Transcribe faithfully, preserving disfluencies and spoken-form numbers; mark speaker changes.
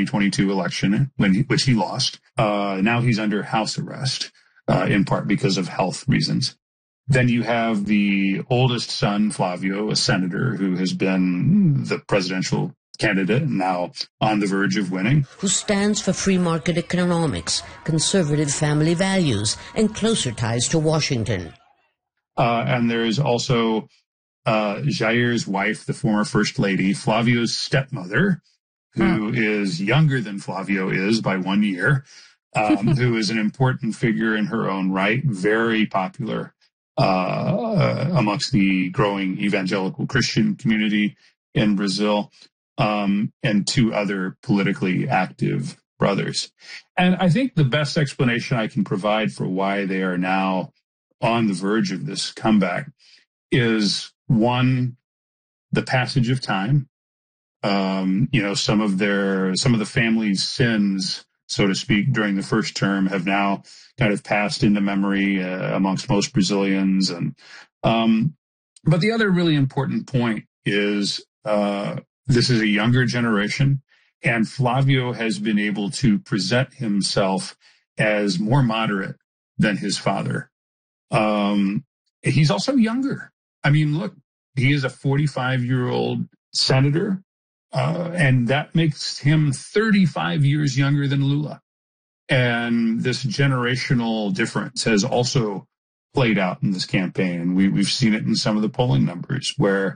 Speaker 1: twenty-two election, when he, which he lost. Uh, now he's under house arrest, uh, in part because of health reasons. Then you have the oldest son, Flavio, a senator who has been the presidential candidate and now on the verge of winning.
Speaker 2: Who stands for free market economics, conservative family values, and closer ties to Washington.
Speaker 1: Uh, and there's also uh, Jair's wife, the former first lady, Flavio's stepmother, who huh. is younger than Flavio is by one year, um, who is an important figure in her own right, very popular uh, amongst the growing evangelical Christian community in Brazil, um, and two other politically active brothers. And I think the best explanation I can provide for why they are now on the verge of this comeback is, one, the passage of time. Um, you know, some of their, some of the family's sins, so to speak, during the first term have now kind of passed into memory uh, amongst most Brazilians. And, um, but the other really important point is, uh, this is a younger generation, and Flavio has been able to present himself as more moderate than his father. Um, he's also younger. I mean, look, he is a forty-five-year-old senator, uh, and that makes him thirty-five years younger than Lula. And this generational difference has also played out in this campaign. We, we've seen it in some of the polling numbers where